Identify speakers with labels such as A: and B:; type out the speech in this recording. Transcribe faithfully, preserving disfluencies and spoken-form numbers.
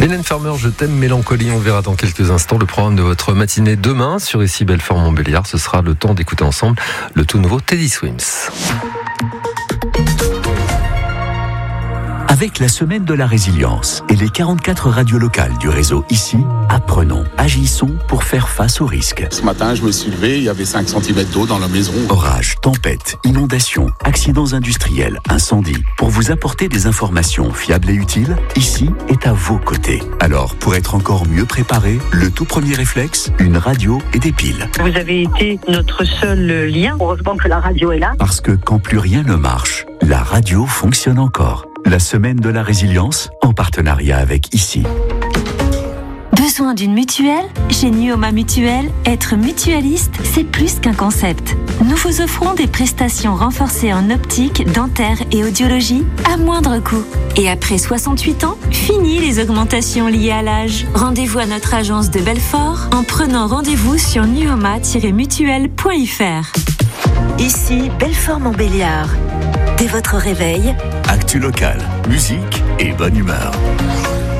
A: Mylène Farmer, je t'aime, mélancolie. On verra dans quelques instants le programme de votre matinée demain sur ici Belfort-Montbéliard. Ce sera le temps d'écouter ensemble le tout nouveau Teddy Swims.
B: Avec la semaine de la résilience et les quarante-quatre radios locales du réseau ici, apprenons, agissons pour faire face aux risques.
C: Ce matin, je me suis levé, il y avait cinq centimètres d'eau dans la maison.
B: Orages, tempêtes, inondations, accidents industriels, incendies. Pour vous apporter des informations fiables et utiles, ici est à vos côtés. Alors, pour être encore mieux préparé, le tout premier réflexe, une radio et des piles.
D: Vous avez été notre seul lien. Heureusement que la radio est là.
B: Parce que quand plus rien ne marche, la radio fonctionne encore. La semaine de la résilience, en partenariat avec ici.
E: Besoin d'une mutuelle ? Chez Nuoma Mutuelle, être mutualiste, c'est plus qu'un concept. Nous vous offrons des prestations renforcées en optique, dentaire et audiologie à moindre coût. Et après soixante-huit ans, fini les augmentations liées à l'âge. Rendez-vous à notre agence de Belfort en prenant rendez-vous sur nuoma tiret mutuelle point f r.
F: Ici, Belfort-Montbéliard. Dès votre réveil,
B: actu local, musique et bonne humeur.